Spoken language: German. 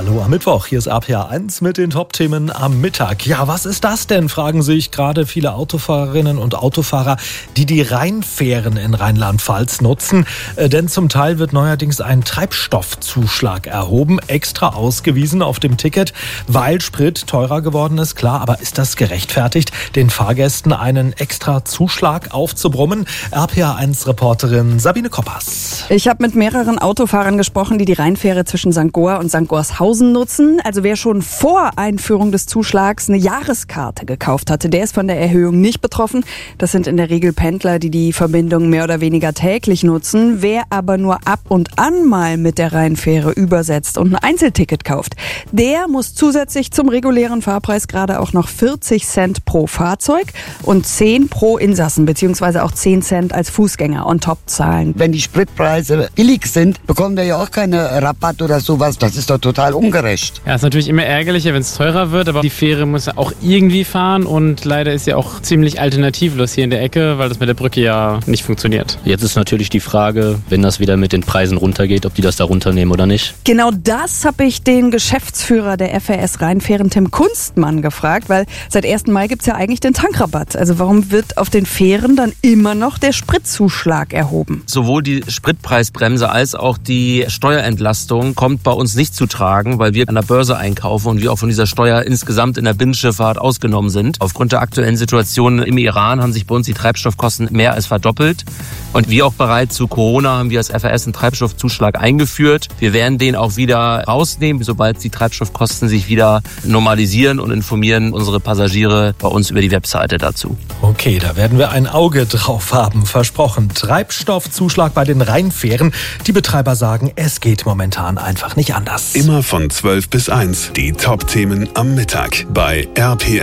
Hallo am Mittwoch, hier ist RPA1 mit den Top-Themen am Mittag. Ja, was ist das denn, fragen sich gerade viele Autofahrerinnen und Autofahrer, die die Rheinfähren in Rheinland-Pfalz nutzen. Denn zum Teil wird neuerdings ein Treibstoffzuschlag erhoben, extra ausgewiesen auf dem Ticket, weil Sprit teurer geworden ist. Klar, aber ist das gerechtfertigt, den Fahrgästen einen extra Zuschlag aufzubrummen? RPA1-Reporterin Sabine Koppers. Ich habe mit mehreren Autofahrern gesprochen, die die Rheinfähre zwischen St. Goar und St. Gorshausen nutzen. Also wer schon vor Einführung des Zuschlags eine Jahreskarte gekauft hatte, der ist von der Erhöhung nicht betroffen. Das sind in der Regel Pendler, die die Verbindung mehr oder weniger täglich nutzen. Wer aber nur ab und an mal mit der Rheinfähre übersetzt und ein Einzelticket kauft, der muss zusätzlich zum regulären Fahrpreis gerade auch noch 40 Cent pro Fahrzeug und 10 pro Insassen, beziehungsweise auch 10 Cent als Fußgänger on top zahlen. Wenn die Spritpreise billig sind, bekommen wir ja auch keine Rabatt oder sowas. Das ist doch total ungerecht. Ja, ist natürlich immer ärgerlicher, wenn es teurer wird, aber die Fähre muss ja auch irgendwie fahren und leider ist ja auch ziemlich alternativlos hier in der Ecke, weil das mit der Brücke ja nicht funktioniert. Jetzt ist natürlich die Frage, wenn das wieder mit den Preisen runtergeht, ob die das da runternehmen oder nicht. Genau das habe ich den Geschäftsführer der FRS Rheinfähren, Tim Kunstmann, gefragt, weil seit 1. Mai gibt es ja eigentlich den Tankrabatt. Also warum wird auf den Fähren dann immer noch der Spritzuschlag erhoben? Sowohl die Spritpreisbremse als auch die Steuerentlastung kommt bei uns nicht zu tragen, weil wir an der Börse einkaufen und wir auch von dieser Steuer insgesamt in der Binnenschifffahrt ausgenommen sind. Aufgrund der aktuellen Situation im Iran haben sich bei uns die Treibstoffkosten mehr als verdoppelt. Und wie auch bereits zu Corona haben wir als FRS einen Treibstoffzuschlag eingeführt. Wir werden den auch wieder rausnehmen, sobald die Treibstoffkosten sich wieder normalisieren, und informieren unsere Passagiere bei uns über die Webseite dazu. Okay, da werden wir ein Auge drauf haben, versprochen. Treibstoffzuschlag bei den Rheinfähren. Die Betreiber sagen, es geht momentan einfach nicht anders. Immer von 12 bis 1. Die Top-Themen am Mittag bei RPA1.